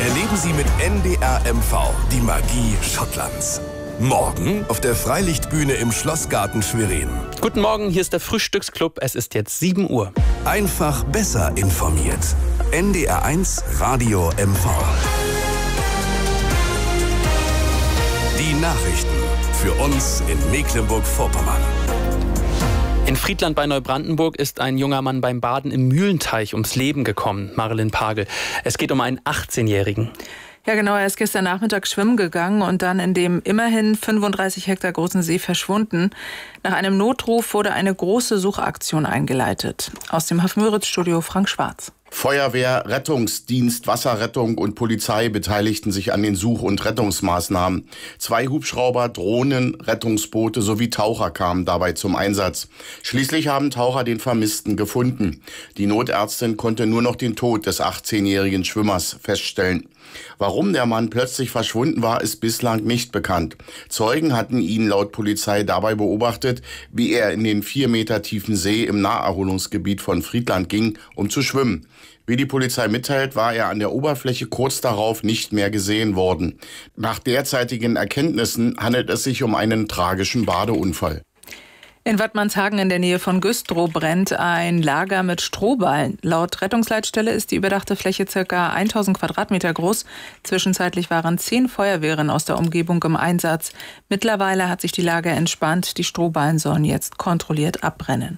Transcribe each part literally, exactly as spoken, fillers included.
Erleben Sie mit N D R M V die Magie Schottlands. Morgen auf der Freilichtbühne im Schlossgarten Schwerin. Guten Morgen, hier ist der Frühstücksclub. Es ist jetzt sieben Uhr. Einfach besser informiert. N D R eins Radio M V. Die Nachrichten für uns in Mecklenburg-Vorpommern. In Friedland bei Neubrandenburg ist ein junger Mann beim Baden im Mühlenteich ums Leben gekommen. Marilyn Pagel. Es geht um einen achtzehnjährigen. Ja genau, er ist gestern Nachmittag schwimmen gegangen und dann in dem immerhin fünfunddreißig Hektar großen See verschwunden. Nach einem Notruf wurde eine große Suchaktion eingeleitet. Aus dem Hafenmüritz-Studio Frank Schwarz. Feuerwehr, Rettungsdienst, Wasserrettung und Polizei beteiligten sich an den Such- und Rettungsmaßnahmen. Zwei Hubschrauber, Drohnen, Rettungsboote sowie Taucher kamen dabei zum Einsatz. Schließlich haben Taucher den Vermissten gefunden. Die Notärztin konnte nur noch den Tod des achtzehnjährigen Schwimmers feststellen. Warum der Mann plötzlich verschwunden war, ist bislang nicht bekannt. Zeugen hatten ihn laut Polizei dabei beobachtet, wie er in den vier Meter tiefen See im Naherholungsgebiet von Friedland ging, um zu schwimmen. Wie die Polizei mitteilt, war er an der Oberfläche kurz darauf nicht mehr gesehen worden. Nach derzeitigen Erkenntnissen handelt es sich um einen tragischen Badeunfall. In Wattmannshagen in der Nähe von Güstrow brennt ein Lager mit Strohballen. Laut Rettungsleitstelle ist die überdachte Fläche ca. tausend Quadratmeter groß. Zwischenzeitlich waren zehn Feuerwehren aus der Umgebung im Einsatz. Mittlerweile hat sich die Lage entspannt. Die Strohballen sollen jetzt kontrolliert abbrennen.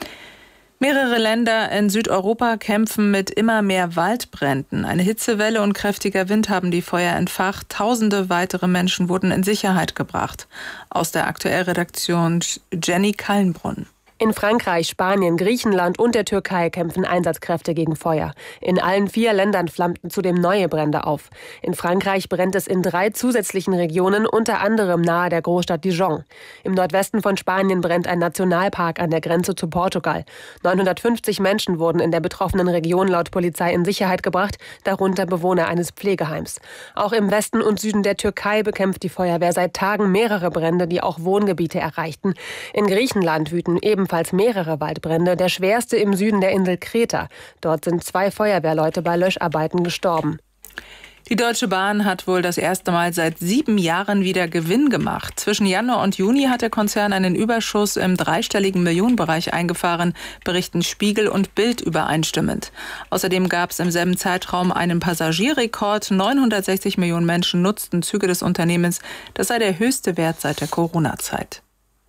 Mehrere Länder in Südeuropa kämpfen mit immer mehr Waldbränden. Eine Hitzewelle und kräftiger Wind haben die Feuer entfacht. Tausende weitere Menschen wurden in Sicherheit gebracht. Aus der Aktuellredaktion Jenny Kallenbrunn. In Frankreich, Spanien, Griechenland und der Türkei kämpfen Einsatzkräfte gegen Feuer. In allen vier Ländern flammten zudem neue Brände auf. In Frankreich brennt es in drei zusätzlichen Regionen, unter anderem nahe der Großstadt Dijon. Im Nordwesten von Spanien brennt ein Nationalpark an der Grenze zu Portugal. neunhundertfünfzig Menschen wurden in der betroffenen Region laut Polizei in Sicherheit gebracht, darunter Bewohner eines Pflegeheims. Auch im Westen und Süden der Türkei bekämpft die Feuerwehr seit Tagen mehrere Brände, die auch Wohngebiete erreichten. In Griechenland wüten ebenfalls mehrere Waldbrände, der schwerste im Süden der Insel Kreta. Dort sind zwei Feuerwehrleute bei Löscharbeiten gestorben. Die Deutsche Bahn hat wohl das erste Mal seit sieben Jahren wieder Gewinn gemacht. Zwischen Januar und Juni hat der Konzern einen Überschuss im dreistelligen Millionenbereich eingefahren, berichten Spiegel und Bild übereinstimmend. Außerdem gab es im selben Zeitraum einen Passagierrekord. neunhundertsechzig Millionen Menschen nutzten Züge des Unternehmens. Das sei der höchste Wert seit der Corona-Zeit.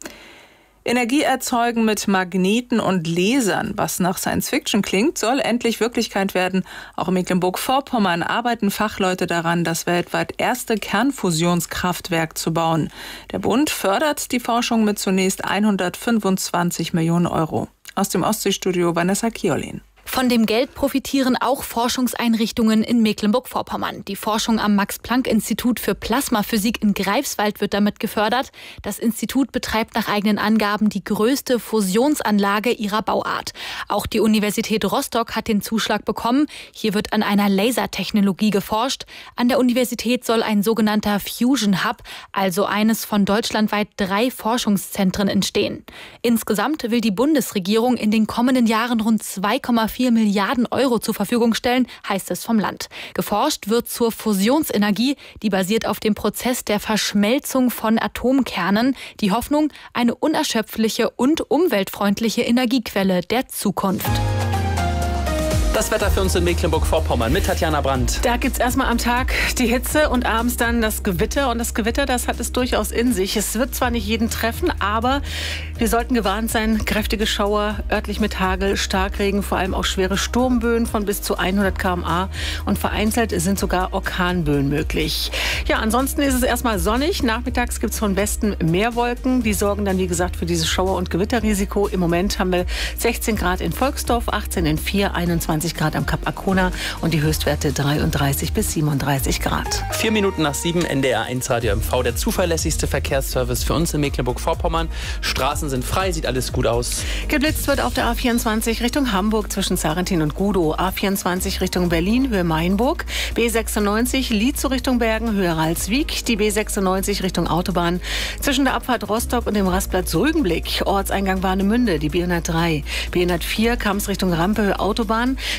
Energie erzeugen mit Magneten und Lasern, was nach Science-Fiction klingt, soll endlich Wirklichkeit werden. Auch in Mecklenburg-Vorpommern arbeiten Fachleute daran, das weltweit erste Kernfusionskraftwerk zu bauen. Der Bund fördert die Forschung mit zunächst hundertfünfundzwanzig Millionen Euro. Aus dem Ostseestudio Vanessa Kiolin. Von dem Geld profitieren auch Forschungseinrichtungen in Mecklenburg-Vorpommern. Die Forschung am Max-Planck-Institut für Plasmaphysik in Greifswald wird damit gefördert. Das Institut betreibt nach eigenen Angaben die größte Fusionsanlage ihrer Bauart. Auch die Universität Rostock hat den Zuschlag bekommen. Hier wird an einer Lasertechnologie geforscht. An der Universität soll ein sogenannter Fusion Hub, also eines von deutschlandweit drei Forschungszentren, entstehen. Insgesamt will die Bundesregierung in den kommenden Jahren rund zwei Komma vier Milliarden Euro zur Verfügung stellen, heißt es vom Land. Geforscht wird zur Fusionsenergie, die basiert auf dem Prozess der Verschmelzung von Atomkernen. Die Hoffnung, eine unerschöpfliche und umweltfreundliche Energiequelle der Zukunft. Das Wetter für uns in Mecklenburg-Vorpommern mit Tatjana Brandt. Da gibt es erstmal am Tag die Hitze und abends dann das Gewitter. Und das Gewitter, das hat es durchaus in sich. Es wird zwar nicht jeden treffen, aber wir sollten gewarnt sein. Kräftige Schauer, örtlich mit Hagel, Starkregen, vor allem auch schwere Sturmböen von bis zu hundert Kilometer pro Stunde. Und vereinzelt sind sogar Orkanböen möglich. Ja, ansonsten ist es erstmal sonnig. Nachmittags gibt es von Westen mehr Wolken. Die sorgen dann, wie gesagt, für dieses Schauer- und Gewitterrisiko. Im Moment haben wir sechzehn Grad in Volksdorf, achtzehn in Vier, einundzwanzig Grad am Kap Arkona und die Höchstwerte dreiunddreißig bis siebenunddreißig Grad. Vier Minuten nach sieben, N D R eins Radio M V, der zuverlässigste Verkehrsservice für uns in Mecklenburg-Vorpommern. Straßen sind frei, sieht alles gut aus. Geblitzt wird auf der A vierundzwanzig Richtung Hamburg zwischen Sarrentin und Gudow, A vierundzwanzig Richtung Berlin, Höhe Mainburg, B sechsundneunzig Lietzow Richtung Bergen, Höhe Ralswiek, die B sechsundneunzig Richtung Autobahn zwischen der Abfahrt Rostock und dem Rastplatz Rügenblick, Ortseingang Warnemünde, die B hundertdrei, B hundertvier Kamms Richtung Rampe, Höhe Autobahn,